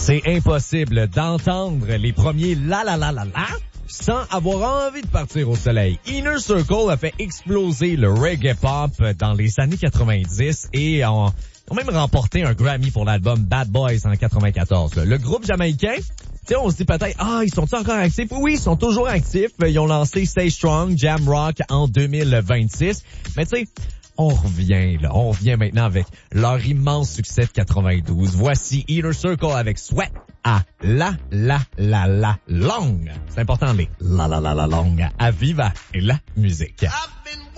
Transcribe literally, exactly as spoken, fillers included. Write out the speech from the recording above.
C'est impossible d'entendre les premiers la la la la la sans avoir envie de partir au soleil. Inner Circle a fait exploser le reggae pop dans les années quatre-vingt-dix et ont, ont même remporté un Grammy pour l'album Bad Boys en quatre-vingt-quatorze. Le groupe jamaïcain, tu sais, on se dit peut-être, ah, ils sont encore actifs? Oui, ils sont toujours actifs. Ils ont lancé Stay Strong, Jam Rock en deux mille vingt-six. Mais tu sais, on revient, là. On revient maintenant avec leur immense succès de quatre-vingt-douze. Voici Inner Circle avec Sweat à la, la, la, la, longue. C'est important, les la, la, la, la, longue. À Viva et la musique.